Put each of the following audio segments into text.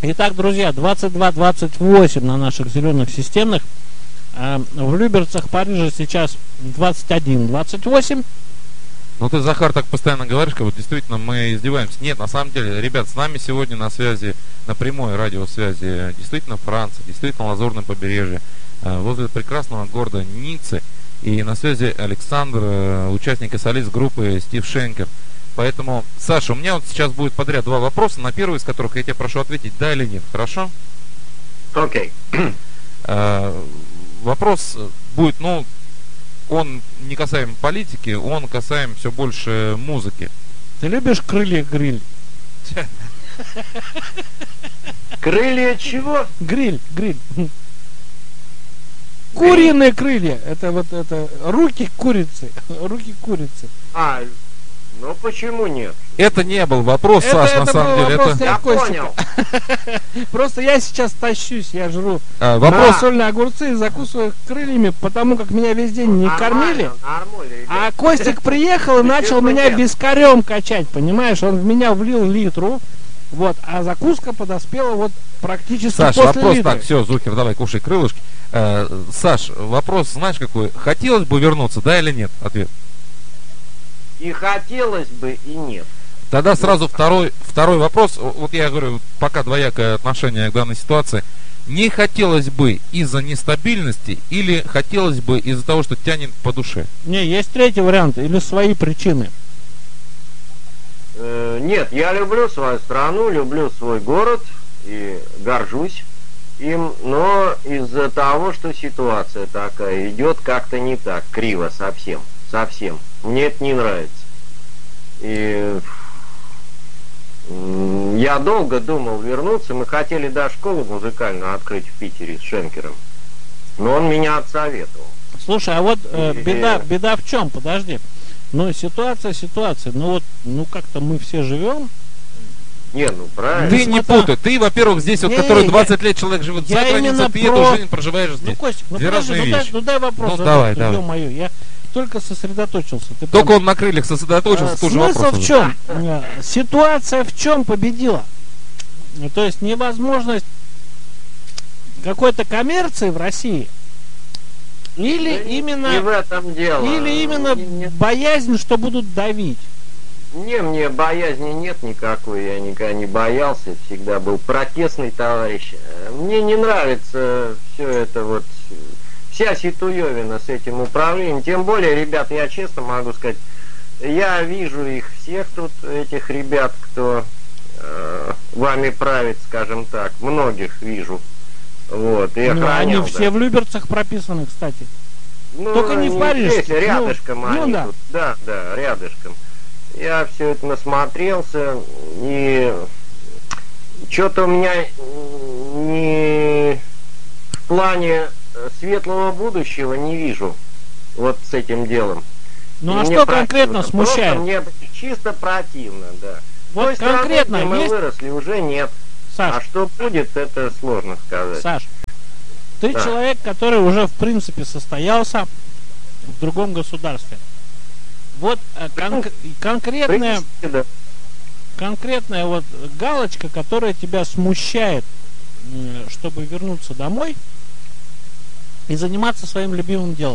Итак, друзья, 22-28 на наших зеленых системных. В Люберцах, Париже сейчас 21-28. Ну ты, Захар, так постоянно говоришь, как вот действительно мы издеваемся. Нет, на самом деле, ребят, с нами сегодня на связи, на прямой радиосвязи, действительно Франция, действительно Лазурное побережье, возле прекрасного города Ниццы. И на связи Александр, участник и солист группы Стив Шенкер. Поэтому, Саша, у меня вот сейчас будет подряд два вопроса, на первый из которых я тебя прошу ответить да или нет, хорошо? Окей. Вопрос будет, ну, он не касаем политики, он касаем все больше музыки. Ты любишь крылья-гриль? Крылья чего? Гриль. Куриные крылья. Это вот это руки курицы. Руки курицы. Ну почему нет? Это не был вопрос, Саш, на самом деле. Я понял. Просто я сейчас тащусь, я жру вопрос... сольные огурцы и закусываю крыльями, потому как меня весь день не кормили. А Костик приехал и начал меня вискарем качать, понимаешь? Он в меня влил литру, вот, а закуска подоспела вот практически Саш, после вопрос литра. так, все, Зухер, давай, кушай крылышки. Саш, вопрос, знаешь какой? Хотелось бы вернуться, да или нет? Ответ. И хотелось бы, и нет. Тогда сразу второй вопрос. Вот я говорю, пока двоякое отношение к данной ситуации. Не хотелось бы из-за нестабильности или хотелось бы из-за того, что тянет по душе? Не, есть третий вариант, или свои причины. Нет, я люблю свою страну, люблю свой город и горжусь им, но из-за того, что ситуация такая идет как-то не так, криво совсем. Мне это не нравится. И я долго думал вернуться. Мы хотели даже школу музыкальную открыть в Питере с Шенкером. Но он меня отсоветовал. Слушай, а вот беда в чем? Подожди. Ну, ситуация. Ну вот, как-то мы все живем. Не, ну правильно. Ты не путай. Ты, во-первых, здесь, вот, который 20 лет человек живет за границей, ты эту жизнь проживаешь здесь. Ну, Костик, две разные вещи. Дай вопрос. Ну, давай. Ё-моё, я только сосредоточился. Только он на крыльях сосредоточился, тоже вопрос. Смысл в чем? Ситуация в чем победила? То есть невозможность какой-то коммерции в России или именно не в этом дело. Или именно боязнь, что будут давить? Мне боязни нет никакой, я никогда не боялся, всегда был протестный товарищ. Мне не нравится все это вот, вся ситуевина с этим управлением. Тем более, ребят, я честно могу сказать, я вижу их всех тут, этих ребят, кто вами правит, скажем так, многих вижу. Вот, и охранял, они все в Люберцах прописаны, кстати. Ну, только не в Париже. Рядышком они тут. Да, рядышком. Я все это насмотрелся, и что-то у меня не в плане светлого будущего не вижу вот с этим делом. Ну а что конкретно смущает? Мне чисто противно, да. Вот конкретно страны, где есть? мы выросли, уже нет. Саш, а что будет, это сложно сказать. Саш, ты человек, который уже в принципе состоялся в другом государстве. Вот конкретная вот галочка, которая тебя смущает, чтобы вернуться домой и заниматься своим любимым делом.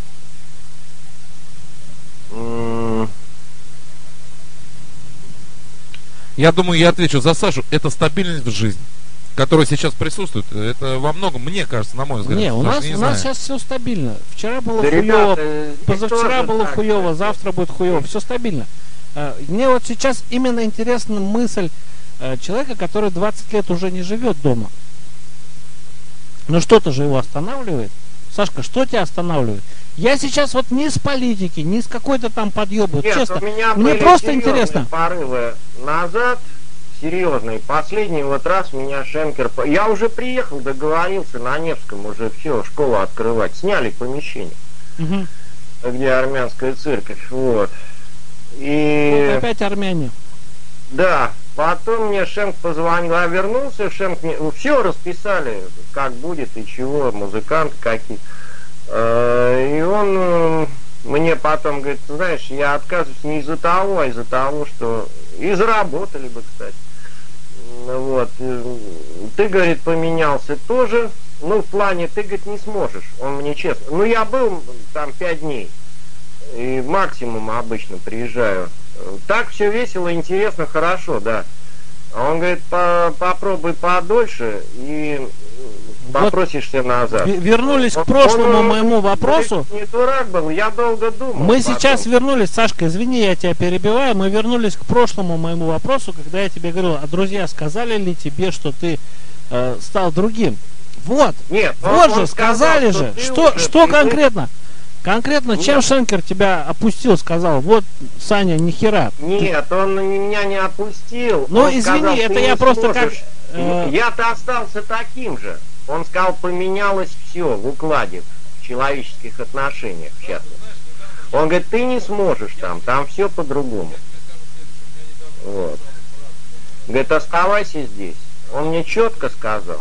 Я думаю, я отвечу за Сашу. Это стабильность в жизни, которая сейчас присутствует. Это во многом, мне кажется, на мой взгляд. Не, у нас сейчас все стабильно. Вчера было хуево, позавчера было хуево, завтра будет хуево. Все стабильно. Мне вот сейчас именно интересна мысль человека, который 20 лет уже не живет дома. Но что-то же его останавливает. Сашка, что тебя останавливает? Я сейчас вот не с политики, не с какой-то там подъебы. Нет, честно, у меня мне были просто интересно. Порывы назад, серьезный. Последний вот раз меня Шенкер... Я уже приехал, договорился на Невском, уже все, школу открывать. Сняли помещение, где армянская церковь. Вот. И... Вот опять армяне. Да. Потом мне Шенк позвонил, я вернулся, Шенк мне... Все расписали, как будет и чего, музыканты какие. И он мне потом говорит, знаешь, я отказываюсь не из-за того, а из-за того, что... И заработали бы, кстати. Вот. ты, говорит, поменялся тоже. Ну, в плане, ты, говорит, не сможешь. Он мне честно. Ну, я был там 5 дней. И максимум обычно приезжаю. Так все весело, интересно, хорошо, да. А он говорит, попробуй подольше и попросишься назад. Вернулись к прошлому моему вопросу. Не дурак был, я долго думал. Мы сейчас вернулись, Сашка, извини, я тебя перебиваю. Мы вернулись к прошлому моему вопросу, когда я тебе говорил, а друзья сказали ли тебе, что ты стал другим? Вот. Нет, вот же, сказали же. Что конкретно? Конкретно, чем Шенкер тебя опустил, сказал, вот, Саня, нихера. Нет, он меня не опустил. Ну, он извини, сказал, это я просто сможешь. как... Я-то остался таким же. Он сказал, поменялось все в укладе, в человеческих отношениях, в частности. Он говорит, ты не сможешь там все по-другому. Вот. Говорит, оставайся здесь. Он мне четко сказал.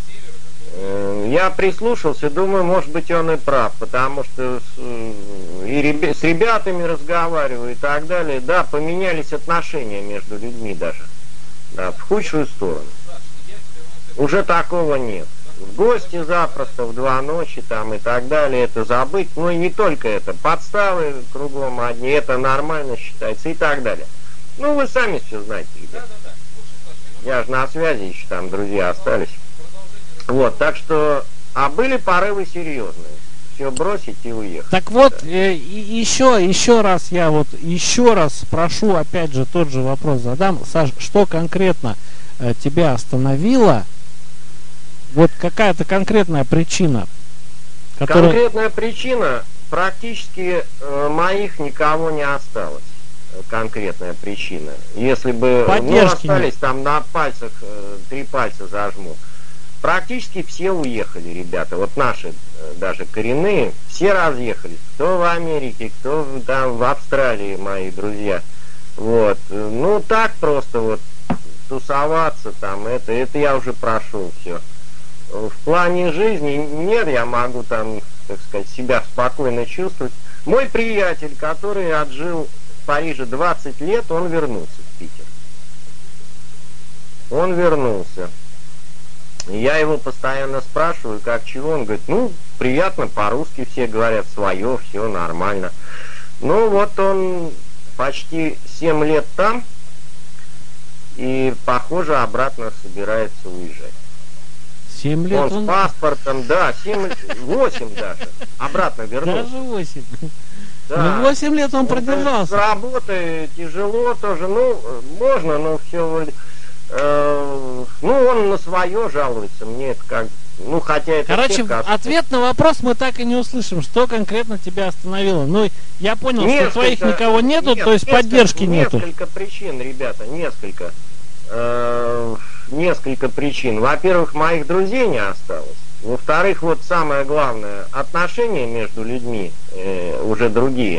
Я прислушался, думаю, может быть, он и прав, потому что с ребятами разговариваю и так далее. Да, поменялись отношения между людьми даже. Да, в худшую сторону. Уже такого нет. В гости запросто в 2 ночи там и так далее, это забыть. Ну и не только это. Подставы кругом одни, это нормально считается и так далее. Ну, вы сами все знаете, ребята. Я же на связи еще, там друзья остались. Вот, так что, а были порывы серьезные. Все бросить и уехать. Так вот, да. еще раз прошу, опять же, тот же вопрос задам. Саш, что конкретно тебя остановило? Вот какая-то конкретная причина. Конкретная причина, практически моих никого не осталось. Конкретная причина. Если бы остались нет. Там на пальцах, 3 пальца зажму. Практически все уехали, ребята. Вот наши, даже коренные, все разъехались. Кто в Америке, кто там в Австралии, мои друзья. Вот. Ну, так просто вот тусоваться там, это я уже прошел все. В плане жизни нет, я могу там, так сказать, себя спокойно чувствовать. Мой приятель, который отжил в Париже 20 лет, он вернулся в Питер. Он вернулся. Я его постоянно спрашиваю, как чего, он говорит, ну, приятно, по-русски все говорят, свое, все нормально. Ну, вот он почти 7 лет там, и, похоже, обратно собирается уезжать. 7 лет он с паспортом, да, 8 даже, обратно вернулся. Даже 8. Да. Ну, 8 лет он продержался. С работы тяжело тоже, ну, можно, но все... ну, он на свое жалуется, мне это как... Ну, хотя это... Короче, ответ на вопрос мы так и не услышим, что конкретно тебя остановило. Ну, я понял, что твоих никого нету, то есть поддержки нету. Несколько причин, ребята, несколько причин. Во-первых, моих друзей не осталось. Во-вторых, вот самое главное, отношения между людьми уже другие,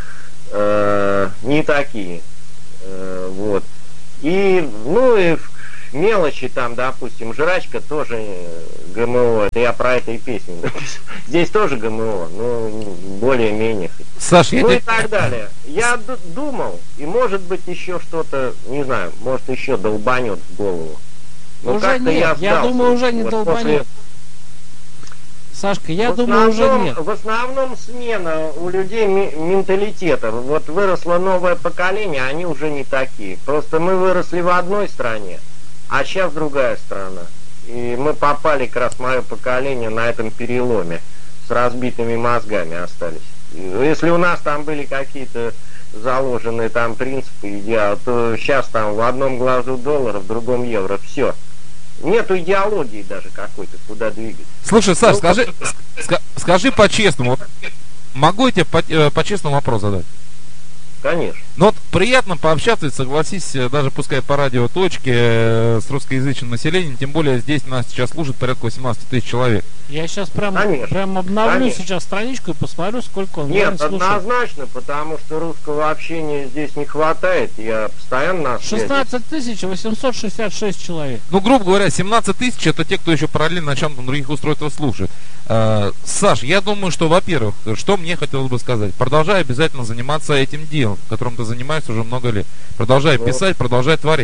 не такие. Вот. И, ну, и мелочи там, допустим, жрачка тоже ГМО. Это я про это и песню написал. Здесь тоже ГМО, ну, более-менее. Саш, ну и так далее. Я думал, и может быть еще что-то, не знаю, может еще долбанет в голову. Но уже нет, я думаю, уже не вот долбанет. Сашка, я думаю, уже нет. В основном смена у людей менталитета. Вот выросло новое поколение, они уже не такие. Просто мы выросли в одной стране, а сейчас другая страна. И мы попали, как раз мое поколение, на этом переломе. С разбитыми мозгами остались. Если у нас там были какие-то заложенные там принципы, идеалы, то сейчас там в одном глазу доллар, в другом евро. Все. Нету идеологии даже какой-то, куда двигаться. Слушай, Саш, скажи по-честному. Вот, могу я тебе по-честному вопрос задать? Конечно. Ну вот приятно пообщаться, согласись, даже пускай по радиоточке с русскоязычным населением, тем более здесь нас сейчас служит порядка 18 тысяч человек. Я сейчас прям обновлю сейчас страничку и посмотрю, сколько он Нет, однозначно, потому что русского общения здесь не хватает. Я постоянно на связи. 16 866 человек. Ну, грубо говоря, 17 тысяч это те, кто еще параллельно на чем-то других устройствах слушает. Саш, я думаю, что, во-первых, что мне хотелось бы сказать, продолжай обязательно заниматься этим делом, которым ты занимаешься уже много лет. Продолжай писать, продолжай творить.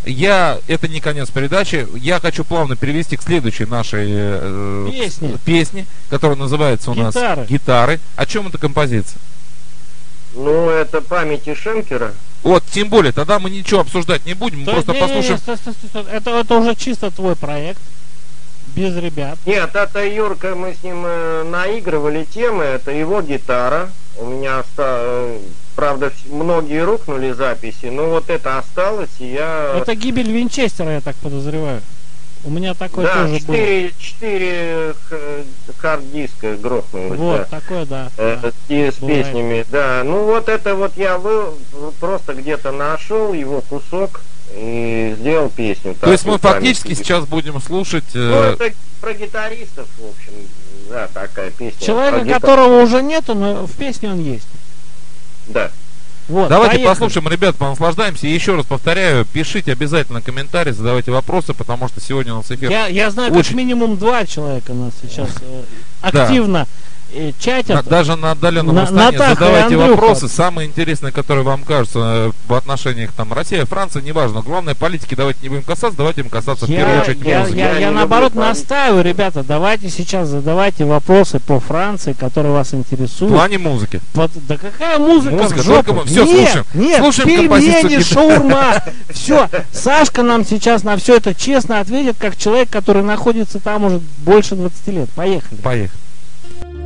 это не конец передачи. Я хочу плавно перевести к следующей нашей песне, которая называется у нас «Гитары». О чем эта композиция? Ну, это памяти Шенкера. Вот, тем более, тогда мы ничего обсуждать не будем, мы просто послушаем. Это уже чисто твой проект, без ребят. Нет, это Юрка, мы с ним наигрывали темы, это его гитара. У меня правда, многие рухнули записи, но вот это осталось, и я... Это гибель Винчестера, я так подозреваю. У меня такое тоже было. 4 хард-диска грохнулось. Вот, да. Такое, да. С песнями, да. Ну вот это вот я просто где-то нашел его кусок и сделал песню. То есть мы фактически сейчас будем слушать... Ну это про гитаристов, в общем, да, такая песня. Человека, которого уже нету, но в песне он есть. Да. Вот, давайте послушаем, ребят, понаслаждаемся. И еще раз повторяю, пишите обязательно комментарии, задавайте вопросы, потому что сегодня у нас эфир. Я знаю, как минимум 2 человека нас сейчас активно чатят. Даже на отдаленном расстоянии задавайте вопросы, самые интересные, которые вам кажутся в отношениях там Россия, Франция, неважно. Главное, политики давайте не будем касаться, давайте им касаться в первую очередь музыки. Я наоборот настаиваю, ребята, давайте сейчас задавайте вопросы по Франции, которые вас интересуют. В плане музыки. Да какая музыка? Музыка, только мы все слушаем. Нет, слушаем пельмени, шаурма. Все, Сашка нам сейчас на все это честно ответит, как человек, который находится там уже больше 20 лет. Поехали. Поехали.